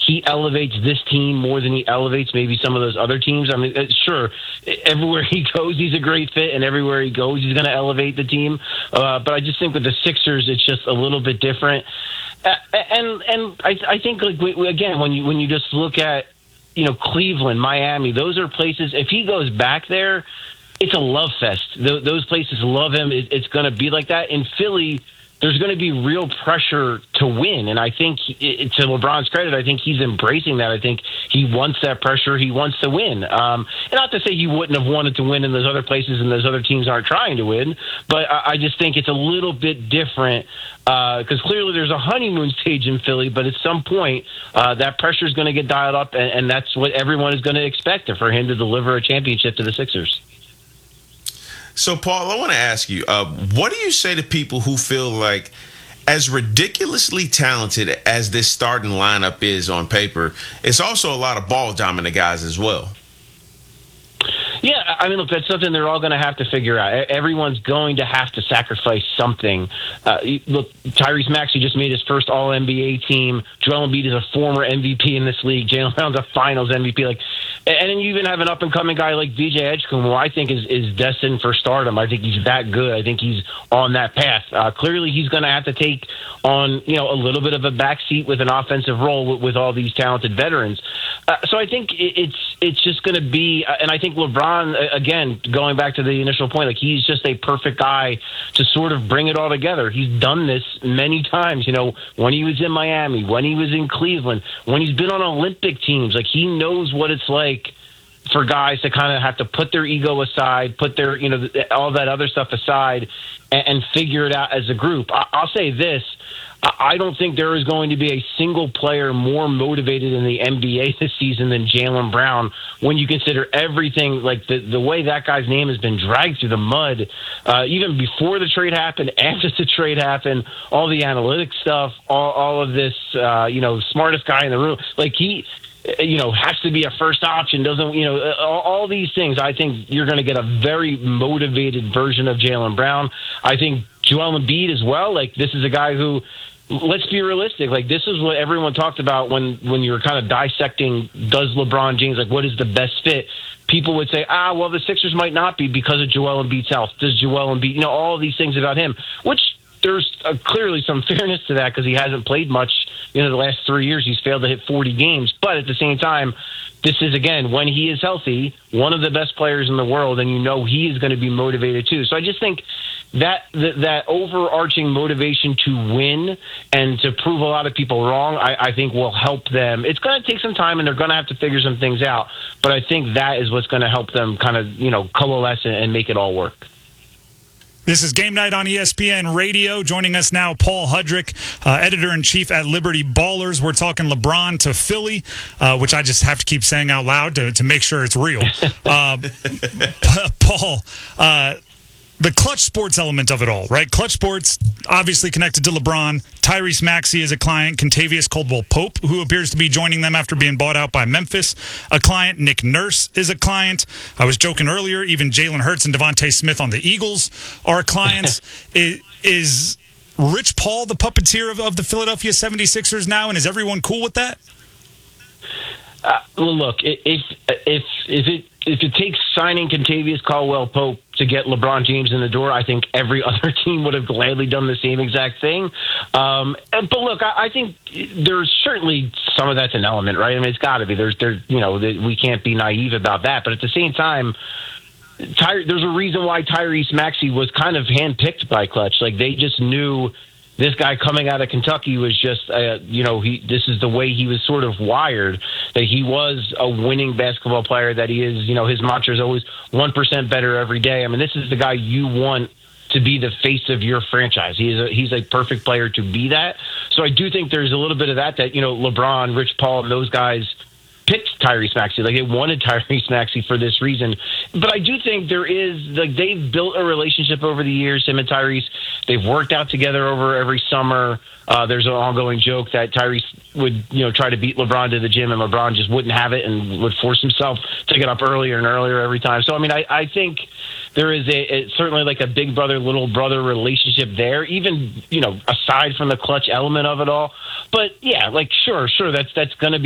he elevates this team more than he elevates maybe some of those other teams. I mean, sure, everywhere he goes, he's a great fit, and everywhere he goes, he's going to elevate the team. But I just think with the Sixers, it's just a little bit different. And I think, like, again, when you just look at, Cleveland, Miami, those are places, if he goes back there, it's a love fest. Those places love him. It's going to be like that. In Philly, there's going to be real pressure to win. And I think, to LeBron's credit, I think he's embracing that. I think he wants that pressure. He wants to win. And not to say he wouldn't have wanted to win in those other places and those other teams aren't trying to win, but I just think it's a little bit different because clearly there's a honeymoon stage in Philly, but at some point that pressure is going to get dialed up, and that's what everyone is going to expect for him to deliver a championship to the Sixers. So, Paul, I want to ask you, what do you say to people who feel like, as ridiculously talented as this starting lineup is on paper, it's also a lot of ball-dominant guys as well? Yeah, I mean, look, that's something they're all going to have to figure out. Everyone's going to have to sacrifice something. Look, Tyrese Maxey just made his first All-NBA team. Joel Embiid is a former MVP in this league. Jaylen Brown's a Finals MVP. And then you even have an up-and-coming guy like VJ Edgecombe, who I think is destined for stardom. I think he's that good. I think he's on that path. Clearly, he's going to have to take on, a little bit of a backseat with an offensive role with all these talented veterans. So I think it's just going to be, and I think LeBron, again, going back to the initial point, like, he's just a perfect guy to sort of bring it all together. He's done this many times, when he was in Miami, when he was in Cleveland, when he's been on Olympic teams. Like, he knows what it's like for guys to kind of have to put their ego aside, put their, all that other stuff aside, and figure it out as a group. I'll say this. I don't think there is going to be a single player more motivated in the NBA this season than Jaylen Brown when you consider everything, like the way that guy's name has been dragged through the mud, even before the trade happened, after the trade happened, all the analytics stuff, all of this, smartest guy in the room. Like, he has to be a first option, doesn't, all these things. I think you're going to get a very motivated version of Jaylen Brown. I think Joel Embiid as well. Like, this is a guy who, let's be realistic. Like, this is what everyone talked about when you were kind of dissecting, does LeBron James, like, what is the best fit? People would say, well, the Sixers might not be because of Joel Embiid's health. Does Joel Embiid, all these things about him, which there's clearly some fairness to that because he hasn't played much, the last 3 years. He's failed to hit 40 games. But at the same time, this is, again, when he is healthy, one of the best players in the world, and he is going to be motivated too. So I just think that overarching motivation to win and to prove a lot of people wrong, I think will help them. It's going to take some time, and they're going to have to figure some things out. But I think that is what's going to help them kind of, coalesce and make it all work. This is Game Night on ESPN Radio. Joining us now, Paul Hudrick, editor-in-chief at Liberty Ballers. We're talking LeBron to Philly, which I just have to keep saying out loud to make sure it's real. Paul, the Clutch Sports element of it all, right? Clutch Sports, obviously connected to LeBron. Tyrese Maxey is a client. Kentavious Caldwell-Pope, who appears to be joining them after being bought out by Memphis, a client. Nick Nurse is a client. I was joking earlier, even Jalen Hurts and Devontae Smith on the Eagles are clients. Is Rich Paul the puppeteer of the Philadelphia 76ers now, and is everyone cool with that? Well, look, if it takes signing Kentavious Caldwell-Pope to get LeBron James in the door, I think every other team would have gladly done the same exact thing. But look, I think there's certainly some of that's an element, right? I mean, it's got to be. We can't be naive about that. But at the same time, there's a reason why Tyrese Maxey was kind of handpicked by Clutch. Like, they just knew this guy coming out of Kentucky was just, this is the way he was sort of wired, that he was a winning basketball player, that he is, his mantra is always 1% better every day. I mean, this is the guy you want to be the face of your franchise. He's a perfect player to be that. So I do think there's a little bit of that, LeBron, Rich Paul, and those guys picked Tyrese Maxey. Like, they wanted Tyrese Maxey for this reason. But I do think there is, like, they've built a relationship over the years, him and Tyrese. They've worked out together over every summer. There's an ongoing joke that Tyrese would, try to beat LeBron to the gym, and LeBron just wouldn't have it and would force himself to get up earlier and earlier every time. So, I mean, I think there is certainly like a big brother, little brother relationship there, even, aside from the Clutch element of it all. But, yeah, like, sure, that's going to be